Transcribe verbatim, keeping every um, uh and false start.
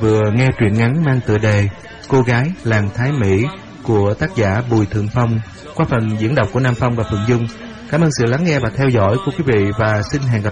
Vừa nghe truyện ngắn mang tựa đề Cô gái làng Thái Mỹ của tác giả Bùi Thượng Phong qua phần diễn đọc của Nam Phong và Phượng Dung. Cảm ơn sự lắng nghe và theo dõi của quý vị và xin hẹn gặp